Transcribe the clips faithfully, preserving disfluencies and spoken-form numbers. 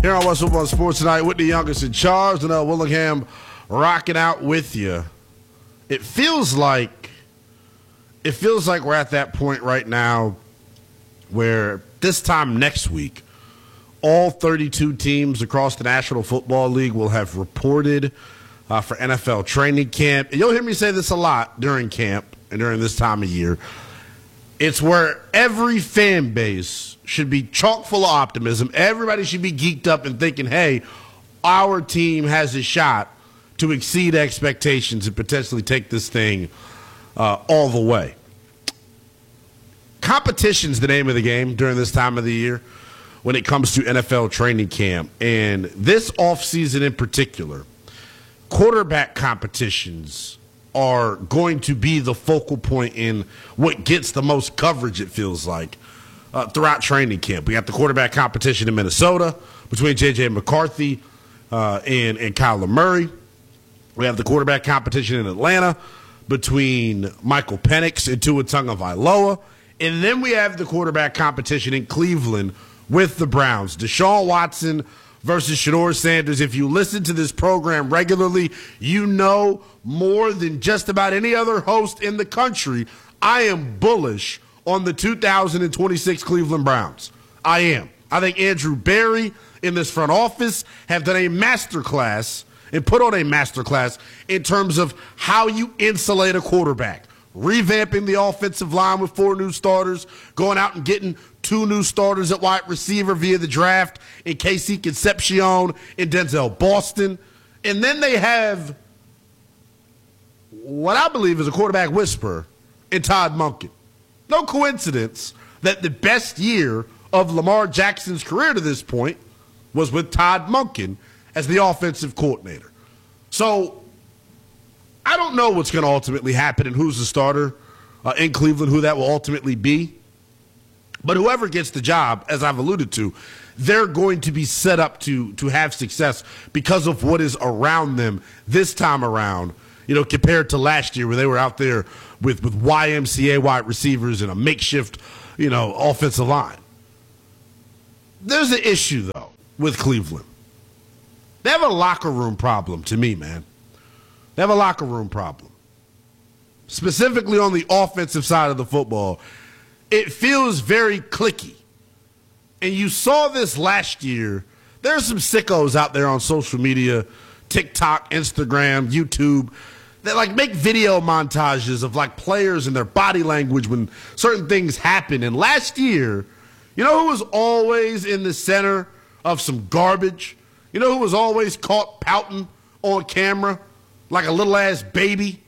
Here on West Football Sports tonight, Whitney Youngest and Charles and uh, Willingham rocking out with you. It feels like it feels like we're at that point right now where this time next week, all thirty-two teams across the National Football League will have reported uh, for N F L training camp. And you'll hear me say this a lot during camp and during this time of year. It's where every fan base should be chock full of optimism. Everybody should be geeked up and thinking, hey, our team has a shot to exceed expectations and potentially take this thing uh, all the way. Competition's the name of the game during this time of the year when it comes to N F L training camp. And this offseason in particular, quarterback competitions are going to be the focal point in what gets the most coverage, it feels like, uh, throughout training camp. We got the quarterback competition in Minnesota between J J McCarthy uh, and, and Kyler Murray. We have the quarterback competition in Atlanta between Michael Penix and Tua Tagovailoa. And then we have the quarterback competition in Cleveland with the Browns. Deshaun Watson versus Shedeur Sanders. If you listen to this program regularly, you know more than just about any other host in the country, I am bullish on the two thousand twenty-six Cleveland Browns. I am. I think Andrew Berry in this front office have done a masterclass and put on a masterclass in terms of how you insulate a quarterback. Revamping the offensive line with four new starters, going out and getting two new starters at wide receiver via the draft in Casey Concepcion and Denzel Boston. And then they have what I believe is a quarterback whisperer in Todd Monken. No coincidence that the best year of Lamar Jackson's career to this point was with Todd Monken as the offensive coordinator. So I don't know what's going to ultimately happen and who's the starter uh, in Cleveland, who that will ultimately be. But whoever gets the job, as I've alluded to, they're going to be set up to to have success because of what is around them this time around, you know, compared to last year where they were out there with, with Y M C A wide receivers and a makeshift, you know, offensive line. There's an issue, though, with Cleveland. They have a locker room problem to me, man. They have a locker room problem. Specifically on the offensive side of the football, it feels very cliquey. And you saw this last year. There are some sickos out there on social media, TikTok, Instagram, YouTube, that like make video montages of like players and their body language when certain things happen. And last year, you know who was always in the center of some garbage? You know who was always caught pouting on camera like a little-ass baby?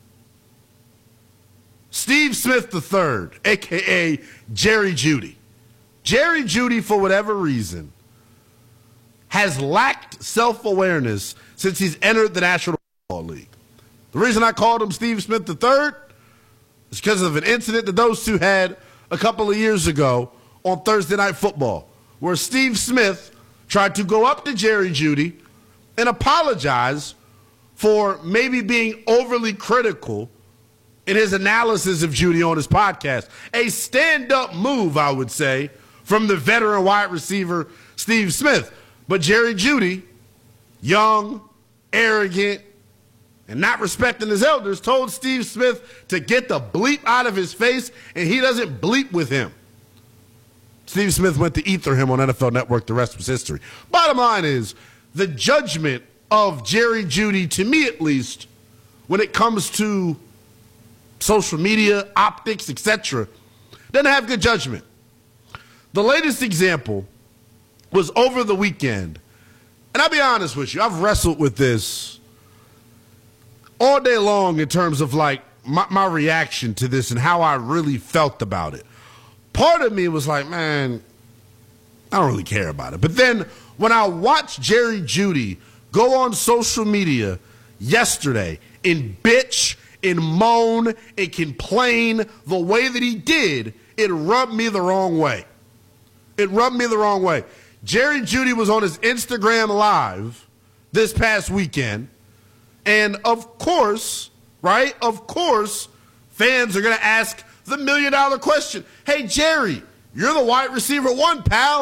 Steve Smith the third, a k a. Jerry Jeudy. Jerry Jeudy, for whatever reason, has lacked self-awareness since he's entered the National Football League. The reason I called him Steve Smith the third is because of an incident that those two had a couple of years ago on Thursday Night Football, where Steve Smith tried to go up to Jerry Jeudy and apologize for maybe being overly critical in his analysis of Jeudy on his podcast. A stand-up move, I would say, from the veteran wide receiver Steve Smith. But Jerry Jeudy, young, arrogant, and not respecting his elders, told Steve Smith to get the bleep out of his face, and he doesn't bleep with him. Steve Smith went to ether him on N F L Network. The rest was history. Bottom line is, the judgment of Jerry Jeudy, to me at least, when it comes to social media, optics, et cetera, doesn't have good judgment. The latest example was over the weekend. And I'll be honest with you, I've wrestled with this all day long in terms of like my, my reaction to this and how I really felt about it. Part of me was like, man, I don't really care about it. But then when I watched Jerry Jeudy go on social media yesterday and bitch and moan and complain the way that he did, it rubbed me the wrong way. It rubbed me the wrong way. Jerry Jeudy was on his Instagram Live this past weekend, and of course, right, of course, fans are going to ask the million-dollar question. Hey, Jerry, you're the wide receiver one, pal.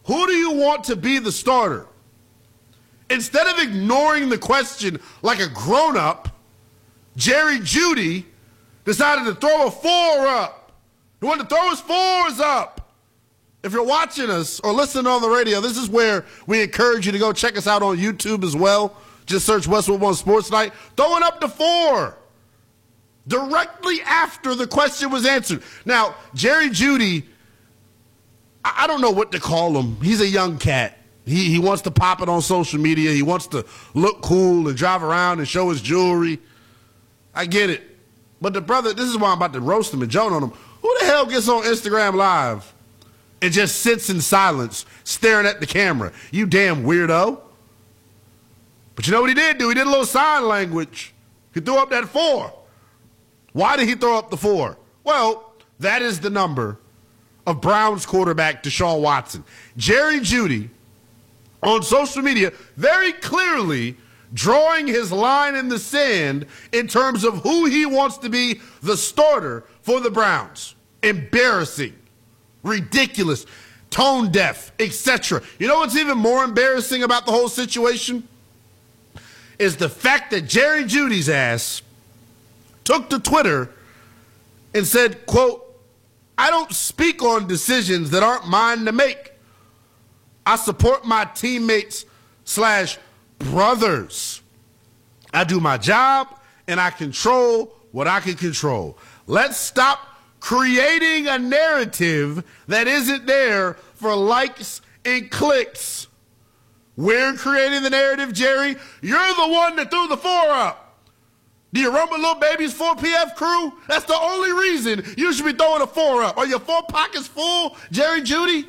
who do you want to be the starter? Instead of ignoring the question like a grown-up, Jerry Jeudy decided to throw a four up. He wanted to throw his fours up. If you're watching us or listening on the radio, this is where we encourage you to go check us out on YouTube as well. Just search Westwood One Sports Night. Throwing up the four directly after the question was answered. Now, Jerry Jeudy, I don't know what to call him. He's a young cat. He, he wants to pop it on social media. He wants to look cool and drive around and show his jewelry. I get it. But the brother, this is why I'm about to roast him and joke on him. Who the hell gets on Instagram Live and just sits in silence staring at the camera? You damn weirdo. But you know what he did do? He did a little sign language. He threw up that four. Why did he throw up the four? Well, that is the number of Browns quarterback Deshaun Watson. Jerry Jeudy on social media very clearly drawing his line in the sand in terms of who he wants to be the starter for the Browns. Embarrassing, ridiculous, tone deaf, et cetera. You know what's even more embarrassing about the whole situation? Is the fact that Jerry Jeudy's ass took to Twitter and said, quote, I don't speak on decisions that aren't mine to make. I support my teammates slash brothers. I do my job and I control what I can control. Let's stop creating a narrative that isn't there for likes and clicks. We're creating the narrative, Jerry. You're the one that threw the four up. Do you run with Lil Baby's four P F crew? That's the only reason you should be throwing a four up. Are your four pockets full, Jerry Jeudy?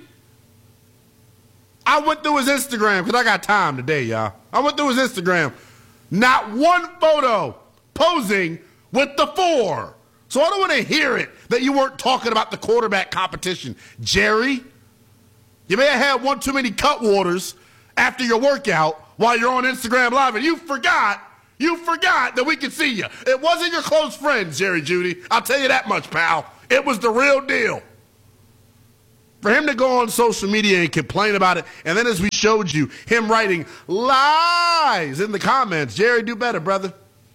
I went through his Instagram because I got time today, y'all. I went through his Instagram. Not one photo posing with the four. So I don't want to hear it that you weren't talking about the quarterback competition. Jerry, you may have had one too many cut waters after your workout while you're on Instagram Live, and you forgot, you forgot that we could see you. It wasn't your close friend, Jerry Jeudy. I'll tell you that much, pal. It was the real deal. For him to go on social media and complain about it, and then as we showed you, him writing lies in the comments, Jerry, do better, brother.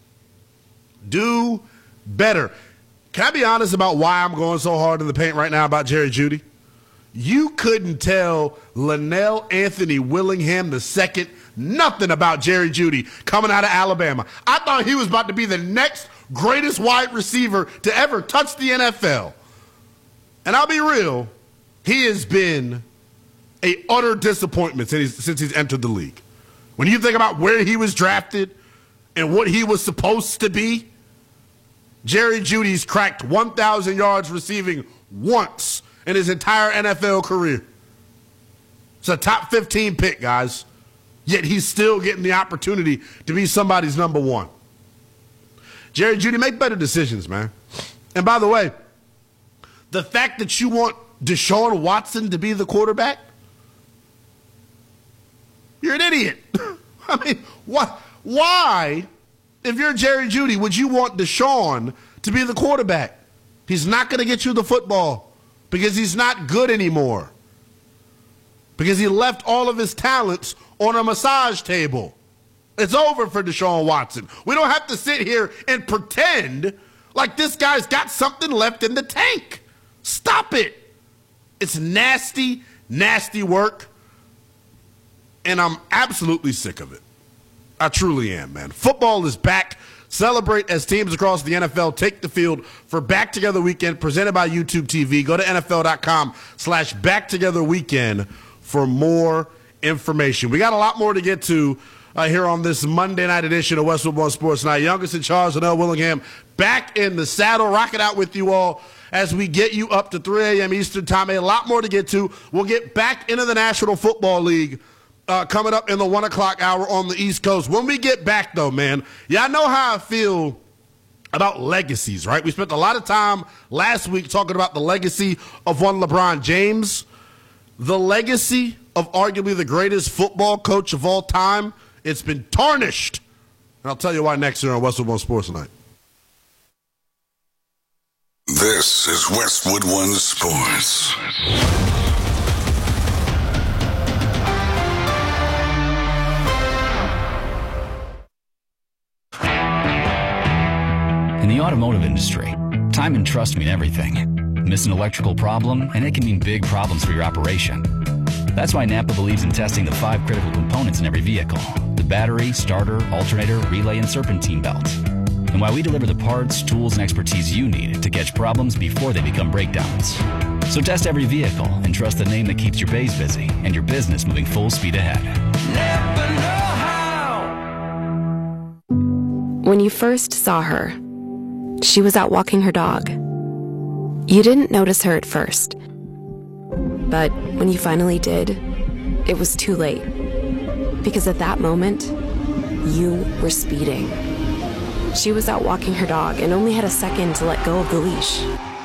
Do better. Can I be honest about why I'm going so hard in the paint right now about Jerry Jeudy? You couldn't tell Linnell Anthony Willingham the second nothing about Jerry Jeudy coming out of Alabama. I thought he was about to be the next greatest wide receiver to ever touch the N F L. And I'll be real, he has been a utter disappointment since he's, since he's entered the league. When you think about where he was drafted and what he was supposed to be, Jerry Jeudy's cracked one thousand yards receiving once in his entire N F L career. It's a top fifteen pick, guys. Yet he's still getting the opportunity to be somebody's number one. Jerry Jeudy, make better decisions, man. And by the way, the fact that you want Deshaun Watson to be the quarterback, you're an idiot. I mean, what? Why, if you're Jerry Jeudy, would you want Deshaun to be the quarterback? He's not going to get you the football because he's not good anymore. Because he left all of his talents on a massage table. It's over for Deshaun Watson. We don't have to sit here and pretend like this guy's got something left in the tank. Stop it. It's nasty, nasty work. And I'm absolutely sick of it. I truly am, man. Football is back. Celebrate as teams across the N F L take the field for Back Together Weekend, presented by YouTube T V. Go to N F L dot com slash Back Together Weekend for more information. We got a lot more to get to uh, here on this Monday night edition of Westwood One Sports Night. Youngest in charge, Linnell Willingham, back in the saddle, rocking out with you all as we get you up to three a.m. Eastern time. A lot more to get to. We'll get back into the National Football League uh, coming up in the one o'clock hour on the East Coast. When we get back, though, man, y'all know how I feel about legacies, right? We spent a lot of time last week talking about the legacy of one LeBron James. The legacy of arguably the greatest football coach of all time, it's been tarnished. And I'll tell you why next year on Westwood One Sports Night. This is Westwood One Sports. In the automotive industry, time and trust mean everything. Miss an electrical problem, and it can mean big problems for your operation. That's why Napa believes in testing the five critical components in every vehicle: the battery, starter, alternator, relay, and serpentine belt. And why we deliver the parts, tools, and expertise you need to catch problems before they become breakdowns. So test every vehicle and trust the name that keeps your bays busy and your business moving full speed ahead. Napa know-how. When you first saw her, she was out walking her dog. You didn't notice her at first. But when you finally did, it was too late. Because at that moment, you were speeding. She was out walking her dog and only had a second to let go of the leash.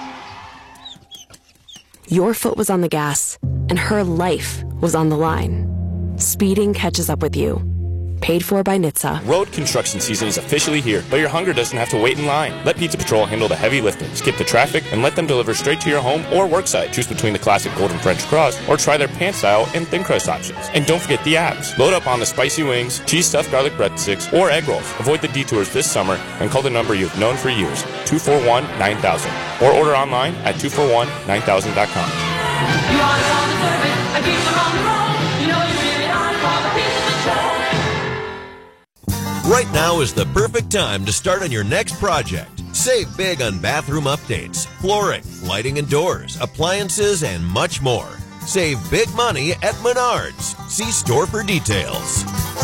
Your foot was on the gas, and her life was on the line. Speeding catches up with you. Paid for by N H T S A. Road construction season is officially here, but your hunger doesn't have to wait in line. Let Pizza Patrol handle the heavy lifting. Skip the traffic and let them deliver straight to your home or worksite. Choose between the classic golden French crust or try their pan style and thin crust options. And don't forget the abs. Load up on the spicy wings, cheese stuffed garlic breadsticks, or egg rolls. Avoid the detours this summer and call the number you've known for years, two four one, nine thousand. Or order online at two four one, nine thousand dot com. You are on the service, and people are on the road. You know you really are for the Pizza Patrol. Right now is the perfect time to start on your next project. Save big on bathroom updates, flooring, lighting and doors, appliances, and much more. Save big money at Menards. See store for details.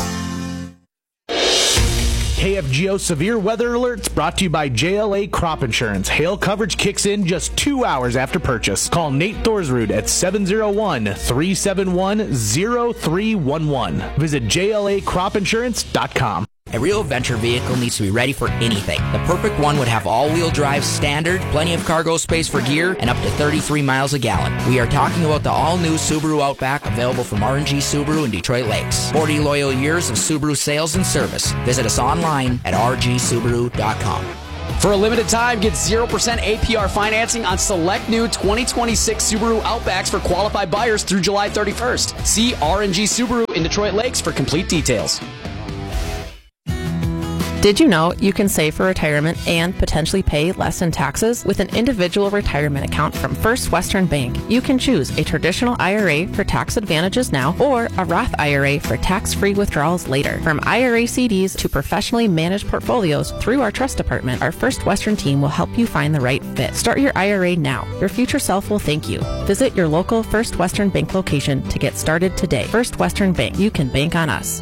K F G O Severe Weather Alerts brought to you by J L A Crop Insurance. Hail coverage kicks in just two hours after purchase. Call Nate Thorsrud at seven oh one, three seven one, oh three one one. Visit J L A crop insurance dot com. A real adventure vehicle needs to be ready for anything. The perfect one would have all-wheel drive standard, plenty of cargo space for gear, and up to thirty-three miles a gallon. We are talking about the all-new Subaru Outback, available from R and G Subaru in Detroit Lakes. forty loyal years of Subaru sales and service. Visit us online at r g subaru dot com. For a limited time, get zero percent A P R financing on select new twenty twenty-six Subaru Outbacks for qualified buyers through July thirty-first. See R and G Subaru in Detroit Lakes for complete details. Did you know you can save for retirement and potentially pay less in taxes? With an individual retirement account from First Western Bank, you can choose a traditional I R A for tax advantages now or a Roth I R A for tax-free withdrawals later. From I R A C Ds to professionally managed portfolios through our trust department, our First Western team will help you find the right fit. Start your I R A now. Your future self will thank you. Visit your local First Western Bank location to get started today. First Western Bank, you can bank on us.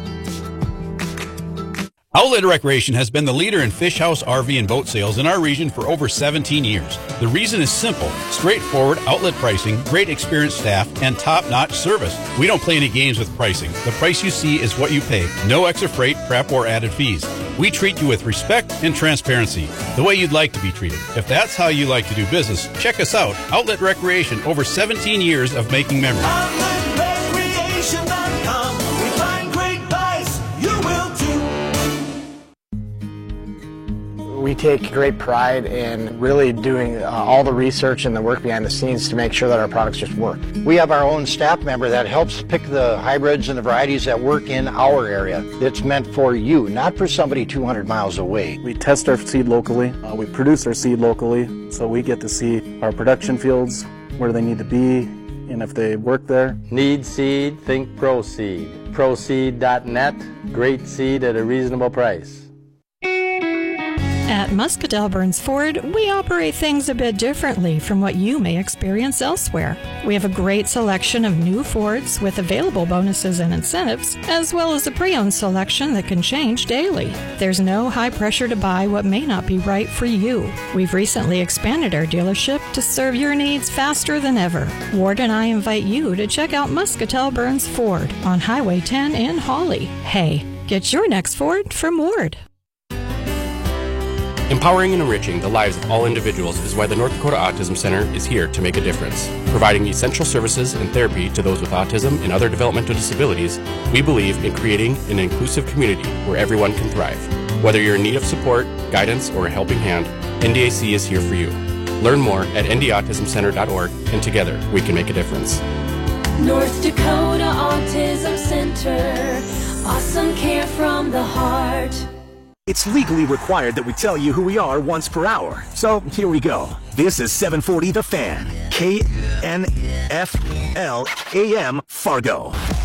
Outlet Recreation has been the leader in fish house, R V, and boat sales in our region for over seventeen years. The reason is simple: straightforward outlet pricing, great experienced staff, and top-notch service. We don't play any games with pricing. The price you see is what you pay. No extra freight, prep, or added fees. We treat you with respect and transparency, the way you'd like to be treated. If that's how you like to do business, check us out. Outlet Recreation, over seventeen years of making memories. outlet recreation dot com. We find great buys. You will too. We take great pride in really doing uh, all the research and the work behind the scenes to make sure that our products just work. We have our own staff member that helps pick the hybrids and the varieties that work in our area. It's meant for you, not for somebody two hundred miles away. We test our seed locally. Uh, we produce our seed locally, so we get to see our production fields, where they need to be, and if they work there. Need seed? Think ProSeed. ProSeed dot net. Great seed at a reasonable price. At Muscatell Burns Ford, we operate things a bit differently from what you may experience elsewhere. We have a great selection of new Fords with available bonuses and incentives, as well as a pre-owned selection that can change daily. There's no high pressure to buy what may not be right for you. We've recently expanded our dealership to serve your needs faster than ever. Ward and I invite you to check out Muscatell Burns Ford on Highway ten in Hawley. Hey, get your next Ford from Ward. Empowering and enriching the lives of all individuals is why the North Dakota Autism Center is here to make a difference. Providing essential services and therapy to those with autism and other developmental disabilities, we believe in creating an inclusive community where everyone can thrive. Whether you're in need of support, guidance, or a helping hand, N D A C is here for you. Learn more at n d autism center dot org, and together we can make a difference. North Dakota Autism Center. Awesome care from the heart. it's legally required that we tell you who we are once per hour. So here we go. This is seven forty The Fan, K N F L A M Fargo.